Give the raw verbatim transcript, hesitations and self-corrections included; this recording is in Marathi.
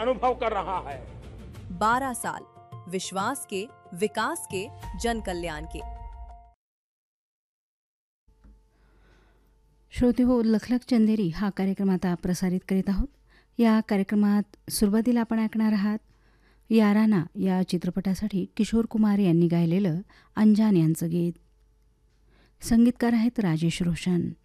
अनुभव कर रहा है। बारह साल विश्वास के, विकास के, जन कल्याण के। श्रोते हो, लखलख चंदेरी हा कार्यक्रम आता प्रसारित करीत आहोत. या कार्यक्रमात सुरुवातीला आपण ऐकणार आहात याराना या चित्रपटासाठी किशोर कुमार यांनी गायलेलं अंजान यांचं गीत. संगीतकार आहेत राजेश रोशन.